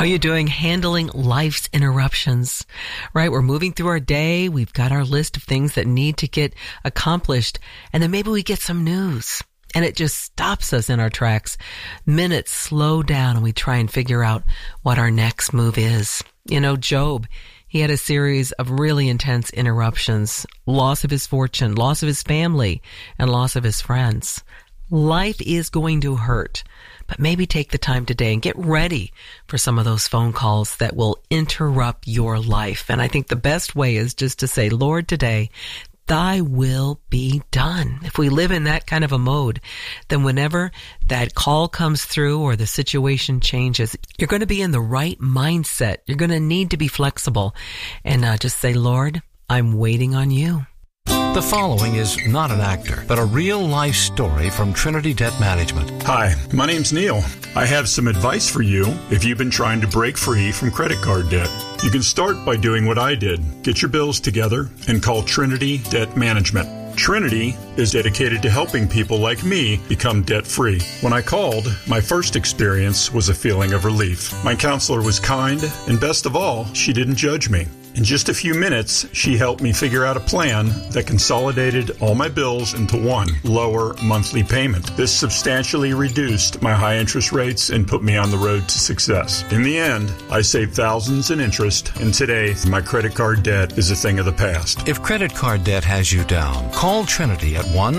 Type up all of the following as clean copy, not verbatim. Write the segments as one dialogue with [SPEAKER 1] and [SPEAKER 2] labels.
[SPEAKER 1] How you doing handling life's interruptions? Right? We're moving through our day. We've got our list of things that need to get accomplished. And then maybe we get some news and it just stops us in our tracks. Minutes slow down and we try and figure out what our next move is. You know, Job, he had a series of really intense interruptions, loss of his fortune, loss of his family, and loss of his friends. Life is going to hurt, but maybe take the time today and get ready for some of those phone calls that will interrupt your life. And I think the best way is just to say, Lord, today, thy will be done. If we live in that kind of a mode, then whenever that call comes through or the situation changes, you're going to be in the right mindset. You're going to need to be flexible and just say, Lord, I'm waiting on you.
[SPEAKER 2] The following is not an actor, but a real-life story from Trinity Debt Management.
[SPEAKER 3] Hi, my name's Neil. I have some advice for you if you've been trying to break free from credit card debt. You can start by doing what I did. Get your bills together and call Trinity Debt Management. Trinity is dedicated to helping people like me become debt-free. When I called, my first experience was a feeling of relief. My counselor was kind, and best of all, she didn't judge me. In just a few minutes, she helped me figure out a plan that consolidated all my bills into one lower monthly payment. This substantially reduced my high interest rates and put me on the road to success. In the end, I saved thousands in interest, and today, my credit card debt is a thing of the past.
[SPEAKER 2] If credit card debt has you down, call Trinity at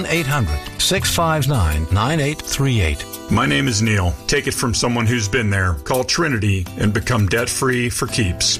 [SPEAKER 2] 1-800-659-9838.
[SPEAKER 3] My name is Neil. Take it from someone who's been there. Call Trinity and become debt-free for keeps.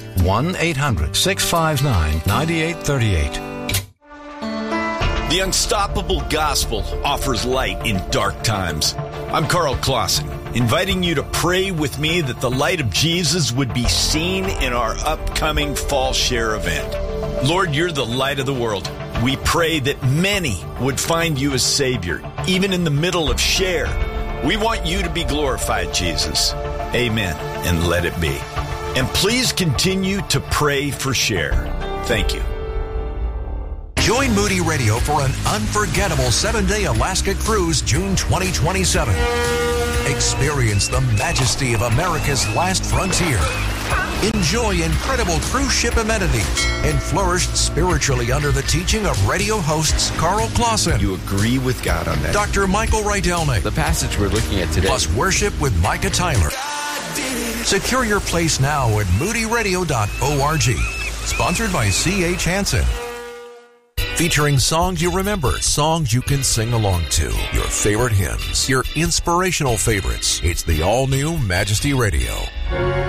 [SPEAKER 2] 1-800-659-9838.
[SPEAKER 4] The Unstoppable Gospel offers light in dark times. I'm Carl Clausen, inviting you to pray with me that the light of Jesus would be seen in our upcoming Fall Share event. Lord, you're the light of the world. We pray that many would find you as Savior, even in the middle of Share. We want you to be glorified, Jesus. Amen, and let it be. And please continue to pray for Share. Thank you.
[SPEAKER 5] Join Moody Radio for an unforgettable 7-day Alaska cruise, June 2027. Experience the majesty of America's last frontier. Enjoy incredible cruise ship amenities and flourish spiritually under the teaching of radio hosts Carl Clausen.
[SPEAKER 4] You agree with God on that?
[SPEAKER 5] Dr. Michael Rydelnik.
[SPEAKER 6] The passage we're looking at today.
[SPEAKER 5] Plus worship with Micah Tyler. Secure your place now at moodyradio.org. Sponsored by C.H. Hansen. Featuring songs you remember, songs you can sing along to, your favorite hymns, your inspirational favorites. It's the all-new Majesty Radio.